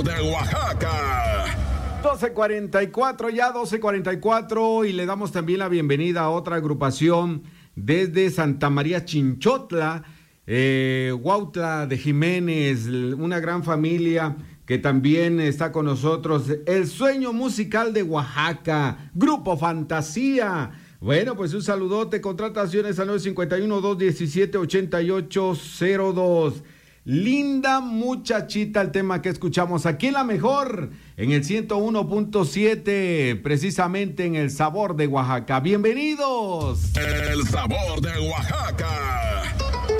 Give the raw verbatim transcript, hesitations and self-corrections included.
De Oaxaca. doce cuarenta y cuatro, ya doce cuarenta y cuatro, y le damos también la bienvenida a otra agrupación desde Santa María Chinchotla, eh, Huautla de Jiménez, una gran familia que también está con nosotros, El Sueño Musical de Oaxaca, Grupo Fantasía. Bueno, pues un saludote, contrataciones al nueve cinco uno, dos uno siete, ocho ocho cero dos. Linda muchachita, el tema que escuchamos aquí en La Mejor, en el ciento uno punto siete, precisamente en El Sabor de Oaxaca. ¡Bienvenidos! El Sabor de Oaxaca.